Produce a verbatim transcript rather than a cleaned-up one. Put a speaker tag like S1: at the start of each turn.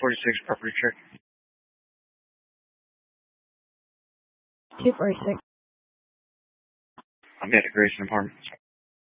S1: forty-six, property check.
S2: two forty-six.
S1: I'm at the Grayson apartment.